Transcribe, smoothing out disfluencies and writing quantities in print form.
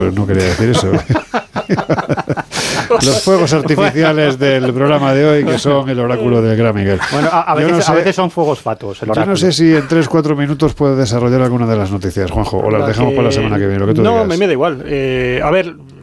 Pues no quería decir eso. Los fuegos artificiales del programa de hoy, que son el oráculo del Gran Miguel. Bueno, a veces son fuegos fatuos. Yo no sé si en 3-4 minutos puedo desarrollar alguna de las noticias, Juanjo, o las dejamos para la semana que viene. Lo que tú digas. Me da igual. A ver,